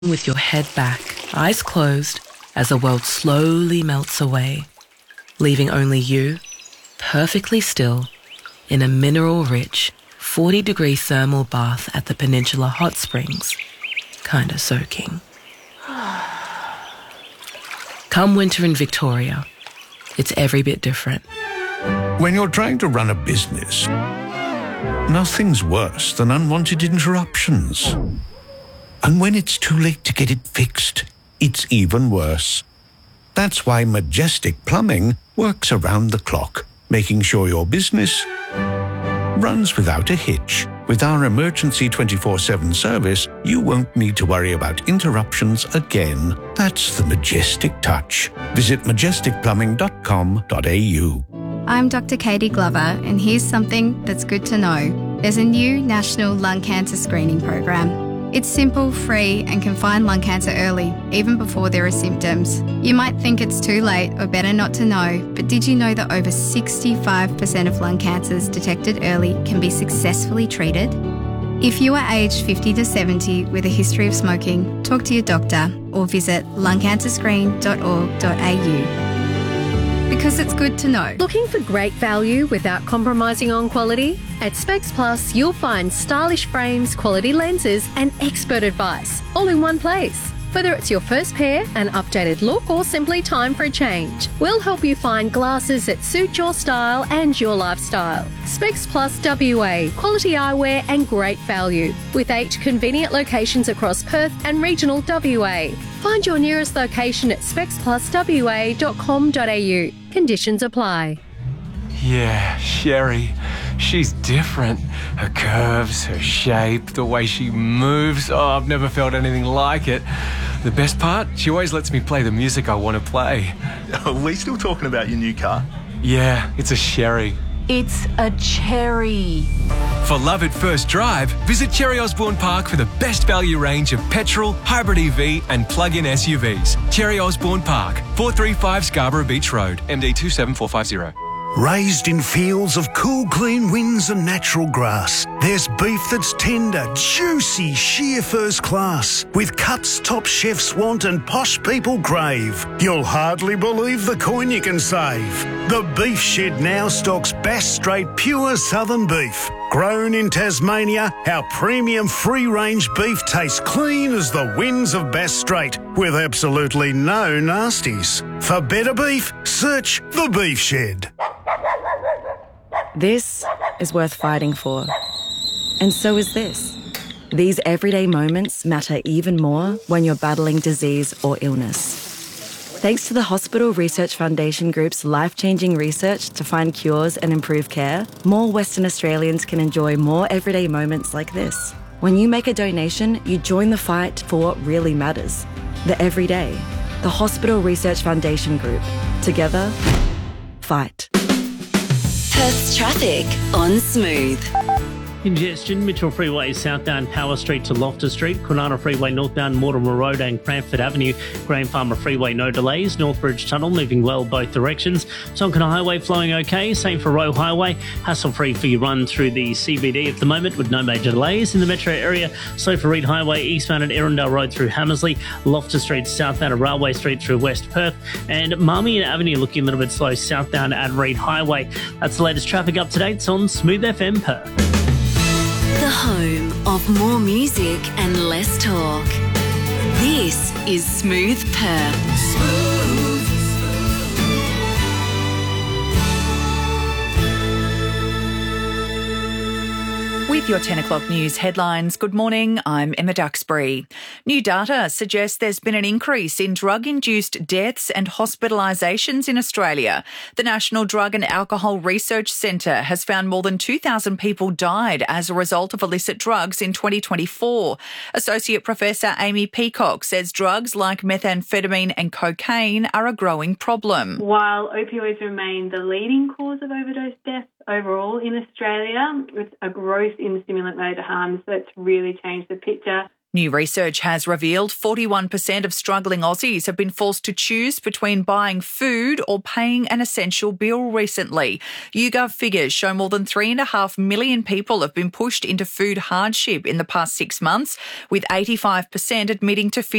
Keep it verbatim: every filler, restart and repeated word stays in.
with your head back, eyes closed, as the world slowly melts away, leaving only you, perfectly still, in a mineral-rich, forty-degree thermal bath at the Peninsula Hot Springs, kinda soaking. Come winter in Victoria, it's every bit different. When you're trying to run a business, nothing's worse than unwanted interruptions. And when it's too late to get it fixed, it's even worse. That's why Majestic Plumbing works around the clock, making sure your business runs without a hitch. With our emergency twenty-four seven service, you won't need to worry about interruptions again. That's the Majestic touch. Visit majestic plumbing dot com dot a u. I'm Doctor Katie Glover, and here's something that's good to know. There's a new national lung cancer screening program. It's simple, free, and can find lung cancer early, even before there are symptoms. You might think it's too late or better not to know, but did you know that over sixty-five percent of lung cancers detected early can be successfully treated? If you are aged fifty to seventy with a history of smoking, talk to your doctor or visit lung cancer screen dot org dot a u. Because it's good to know. Looking for great value without compromising on quality? At Specs Plus, you'll find stylish frames, quality lenses, and expert advice, all in one place. Whether it's your first pair, an updated look, or simply time for a change, we'll help you find glasses that suit your style and your lifestyle. Specs Plus W A, quality eyewear and great value, with eight convenient locations across Perth and regional W A. Find your nearest location at specs plus w a dot com dot a u. Conditions apply. Yeah, Sherry. She's different. Her curves, her shape, the way she moves. Oh, I've never felt anything like it. The best part? She always lets me play the music I want to play. Are we still talking about your new car? Yeah, it's a Sherry. It's a cherry. For love at first drive, visit Cherry Osborne Park for the best value range of petrol, hybrid E V and plug-in S U Vs. Cherry Osborne Park, four thirty-five Scarborough Beach Road, M D two seven four five zero. Raised in fields of cool, clean winds and natural grass, there's beef that's tender, juicy, sheer first class, with cuts top chefs want and posh people crave. You'll hardly believe the coin you can save. The Beef Shed now stocks Bass Strait pure southern beef. Grown in Tasmania, our premium free-range beef tastes clean as the winds of Bass Strait, with absolutely no nasties. For better beef, search The Beef Shed. This is worth fighting for. And so is this. These everyday moments matter even more when you're battling disease or illness. Thanks to the Hospital Research Foundation Group's life-changing research to find cures and improve care, more Western Australians can enjoy more everyday moments like this. When you make a donation, you join the fight for what really matters. The everyday. The Hospital Research Foundation Group. Together, fight. Perth's traffic on Smooth. Congestion, Mitchell Freeway southbound Power Street to Loftus Street, Kwinana Freeway northbound Mortimer Road and Cranford Avenue, Graham Farmer Freeway no delays, Northbridge Tunnel moving well both directions, Tonkin Highway flowing okay, same for Roe Highway, hassle-free for your run through the C B D at the moment with no major delays in the metro area, so for Reed Highway eastbound at Erindale Road through Hammersley, Loftus Street southbound at Railway Street through West Perth, and Marmion Avenue looking a little bit slow southbound at Reed Highway. That's the latest traffic up-to-dates on Smooth F M Perth. The home of more music and less talk. This is Smooth Perth. Smooth. With your ten o'clock news headlines, good morning, I'm Emma Duxbury. New data suggests there's been an increase in drug-induced deaths and hospitalisations in Australia. The National Drug and Alcohol Research Centre has found more than two thousand people died as a result of illicit drugs in twenty twenty-four. Associate Professor Amy Peacock says drugs like methamphetamine and cocaine are a growing problem. While opioids remain the leading cause of overdose deaths overall in Australia, with a growth in stimulant-related harms that's really changed the picture. New research has revealed forty-one percent of struggling Aussies have been forced to choose between buying food or paying an essential bill recently. YouGov figures show more than three and a half million people have been pushed into food hardship in the past six months, with eighty-five percent admitting to